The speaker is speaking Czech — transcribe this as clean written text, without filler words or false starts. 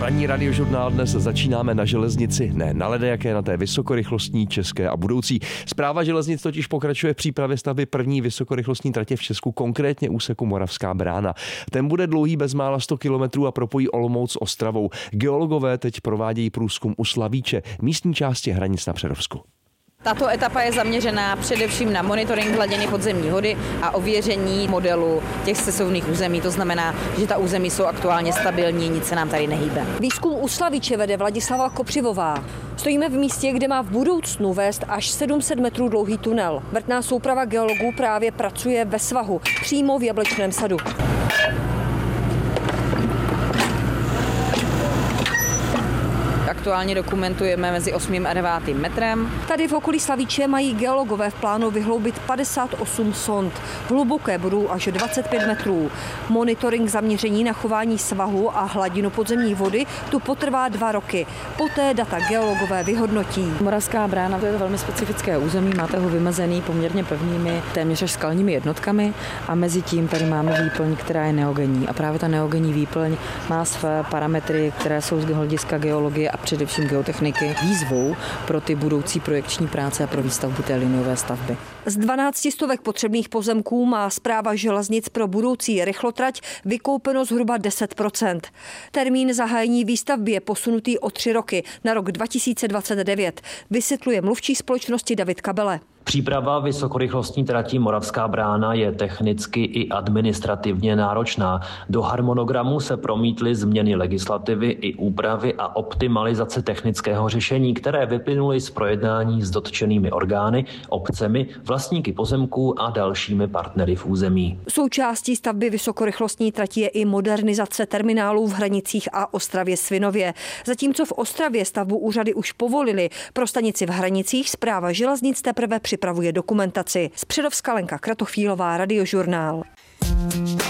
Ranní radiožurnál dnes začínáme na železnici, ne na ledajaké, na té vysokorychlostní české a budoucí. Správa železnic totiž pokračuje v přípravě stavby první vysokorychlostní tratě v Česku, konkrétně úseku Moravská Brána. Ten bude dlouhý bezmála 100 kilometrů a propojí Olomouc s Ostravou. Geologové teď provádějí průzkum u Slavíče, místní části hranic na Přerovsku. Tato etapa je zaměřená především na monitoring hladiny podzemní vody a ověření modelu těch stesovných území. To znamená, že ta území jsou aktuálně stabilní, nic se nám tady nehýbe. Výzkum u Slavíče vede Vladislava Kopřivová. Stojíme v místě, kde má v budoucnu vést až 700 metrů dlouhý tunel. Vrtná souprava geologů právě pracuje ve svahu, přímo v jablečném sadu. Aktuálně dokumentujeme mezi 8. a 9. metrem. Tady v okolí Slavíče mají geologové v plánu vyhloubit 58 sond. Hluboké budou až 25 metrů. Monitoring zaměření na chování svahu a hladinu podzemní vody tu potrvá 2 roky. Poté data geologové vyhodnotí. Moravská Brána, to je velmi specifické území, máte ho vymezený poměrně pevnými, téměř až skalními jednotkami a mezi tím tady máme výplň, která je neogenní. A právě ta neogenní výplň má své parametry, které jsou z hlediska geologie a především geotechniky výzvou pro ty budoucí projekční práce a pro výstavbu té liniové stavby. Z 12 stovek potřebných pozemků má správa železnic pro budoucí rychlotrať vykoupeno zhruba 10%. Termín zahájení výstavby je posunutý o 3 roky na rok 2029, vysvětluje mluvčí společnosti David Kabele. Příprava vysokorychlostní trati Moravská Brána je technicky i administrativně náročná. Do harmonogramu se promítly změny legislativy i úpravy a optimalizace technického řešení, které vyplynuly z projednání s dotčenými orgány, obcemi, vlastníky pozemků a dalšími partnery v území. Součástí stavby vysokorychlostní trati je i modernizace terminálů v Hranicích a Ostravě Svinově. Zatímco v Ostravě stavbu úřady už povolili, pro stanici v Hranicích správa železnic teprve připravuje dokumentaci. Z Přerovska Lenka Kratochvílová, Radiožurnál.